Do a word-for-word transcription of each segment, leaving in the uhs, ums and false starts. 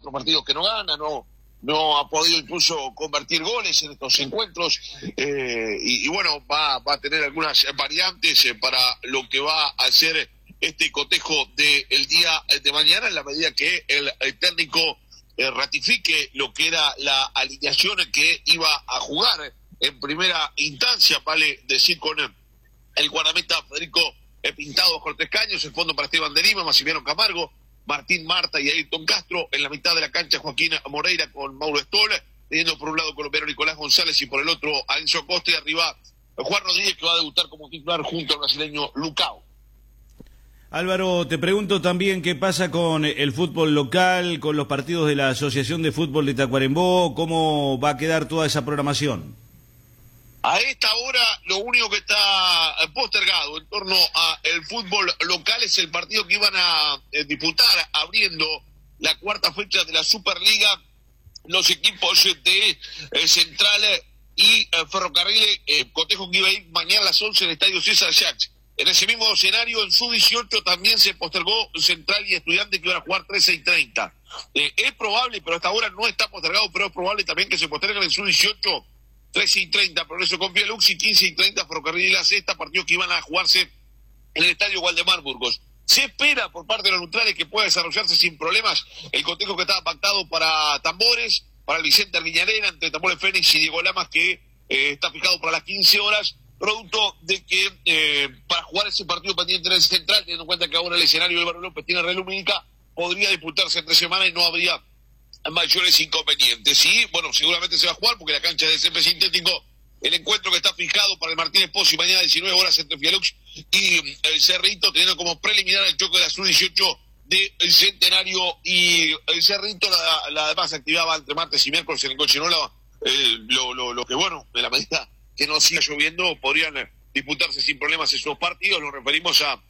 cuatro partidos que no gana, no no ha podido incluso convertir goles en estos encuentros, eh, y, y bueno, va, va a tener algunas variantes eh, para lo que va a ser este cotejo del día de mañana, en la medida que el, el técnico eh, ratifique lo que era la alineación que iba a jugar en primera instancia, vale decir, con el guardameta Federico Pintado bajo tres caños, el fondo para Esteban de Lima, Maximiliano Camargo, Martín Marta y Ayrton Castro, en la mitad de la cancha Joaquín Moreira con Mauro Stoll, teniendo por un lado colombiano Nicolás González y por el otro a Enzo Costa, y arriba Juan Rodríguez, que va a debutar como titular junto al brasileño Lucao. Álvaro, te pregunto también qué pasa con el fútbol local, con los partidos de la Asociación de Fútbol de Tacuarembó, cómo va a quedar toda esa programación. A esta hora lo único que está postergado en torno al fútbol local es el partido que iban a eh, disputar abriendo la cuarta fecha de la Superliga los equipos de eh, Central y eh, Ferrocarril, eh, cotejo que iba a ir mañana a las once en el Estadio César Jacques. En ese mismo escenario, en su dieciocho también se postergó Central y Estudiantes, que iban a jugar trece y treinta. Eh, es probable, pero hasta ahora no está postergado, pero es probable también que se posterguen en su dieciocho trece y treinta, Progreso con Fialux, y quince y treinta, Ferrocarril y La Sexta, partidos que iban a jugarse en el Estadio Waldemar Burgos. Se espera por parte de los neutrales que pueda desarrollarse sin problemas el cotejo que estaba pactado para Tambores, para el Vicente Arguiñarena, entre Tambores Fénix y Diego Lamas, que eh, está fijado para las quince horas, producto de que eh, para jugar ese partido pendiente en el Central, teniendo en cuenta que ahora el escenario del Barrio López tiene relumínica, podría disputarse entre semanas y no habría mayores inconvenientes. Y bueno, seguramente se va a jugar porque la cancha es de césped sintético. El encuentro que está fijado para el Martínez Pozzi mañana a diecinueve horas entre Fialux y el Cerrito, teniendo como preliminar el choque de la sub dieciocho del Centenario y el Cerrito. La, la demás actividad va entre martes y miércoles en el Cochinola, eh, lo, lo, lo que bueno, de la medida que no siga lloviendo, podrían disputarse sin problemas esos partidos. Nos referimos a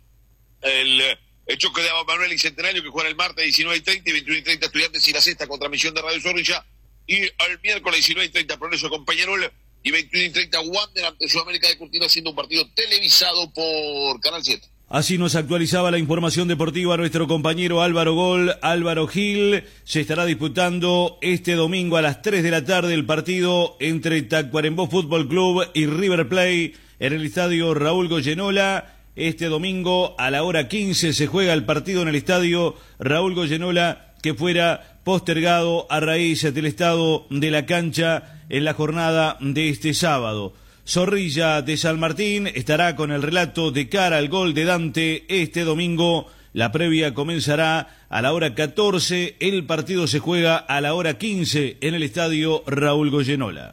el El choque de Manuel y Centenario, que juegan el martes diecinueve y treinta y veintiuno y treinta Estudiantes y La Sexta con transmisión de Radio Zorrilla. Y el miércoles diecinueve y treinta Progreso con Peñarol y veintiuno y treinta Wander ante Sudamérica de Curtino, haciendo un partido televisado por Canal siete. Así nos actualizaba la información deportiva nuestro compañero Álvaro Gol, Álvaro Gil. Se estará disputando este domingo a las tres de la tarde el partido entre Tacuarembó Fútbol Club y River Plate en el estadio Raúl Goyenola. Este domingo a la hora quince se juega el partido en el estadio Raúl Goyenola, que fuera postergado a raíz del estado de la cancha en la jornada de este sábado. Zorrilla de San Martín estará con el relato de cara al gol de Dante este domingo. La previa comenzará a la hora catorce, el partido se juega a la hora quince en el estadio Raúl Goyenola.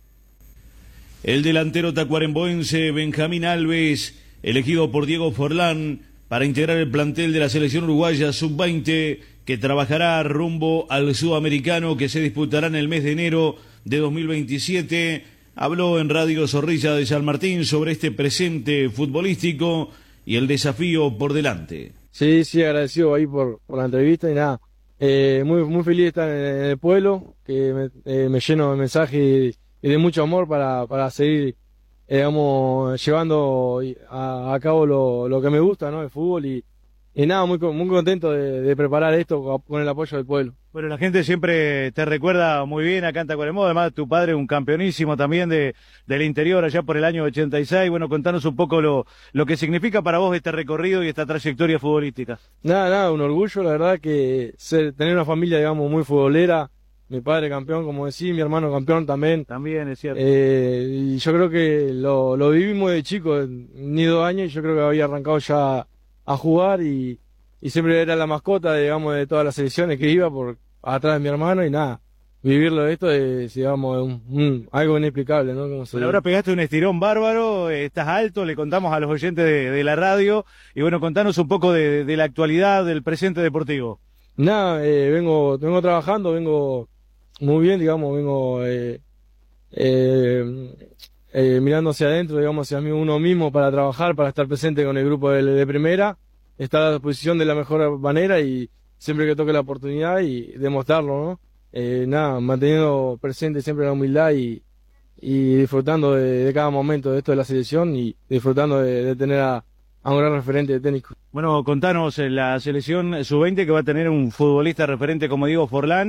El delantero tacuaremboense Benjamín Alves, elegido por Diego Forlán para integrar el plantel de la selección uruguaya sub veinte, que trabajará rumbo al sudamericano que se disputará en el mes de enero de dos mil veintisiete, habló en Radio Zorrilla de San Martín sobre este presente futbolístico y el desafío por delante. Sí, sí, agradecido ahí por, por la entrevista y nada, eh, muy, muy feliz de estar en, en el pueblo, que me, eh, me lleno de mensajes y, y de mucho amor para, para seguir Eh, digamos, llevando a, a cabo lo, lo que me gusta, ¿no? El fútbol y, y nada, muy, muy contento de, de preparar esto con el apoyo del pueblo. Bueno, la gente siempre te recuerda muy bien acá en Tacuarembó, además tu padre un campeonísimo también de, del interior allá por el año ochenta y seis. Bueno, contanos un poco lo, lo que significa para vos este recorrido y esta trayectoria futbolística. Nada, nada, un orgullo, la verdad que ser, tener una familia, digamos, muy futbolera. Mi padre campeón, como decía, mi hermano campeón también. También, es cierto. Eh, y yo creo que lo, lo vivimos de chico, ni dos años, y yo creo que había arrancado ya a jugar y, y siempre era la mascota, digamos, de todas las selecciones que iba por atrás de mi hermano y nada. Vivirlo de esto es, digamos, un, un, algo inexplicable, ¿no? Como se bueno, ahora pegaste un estirón bárbaro, estás alto, le contamos a los oyentes de, de la radio. Y bueno, contanos un poco de, de la actualidad del presente deportivo. Nada, eh, vengo, vengo trabajando, vengo muy bien, digamos, vengo eh, eh, eh, mirando hacia adentro, digamos, hacia mí uno mismo para trabajar, para estar presente con el grupo de, de primera, estar a disposición de la mejor manera y siempre que toque la oportunidad y demostrarlo, ¿no? Eh, nada, manteniendo presente siempre la humildad y, y disfrutando de, de cada momento de esto de la selección y disfrutando de, de tener a, a un gran referente técnico. Bueno, contanos, la selección sub veinte que va a tener un futbolista referente como Diego Forlán.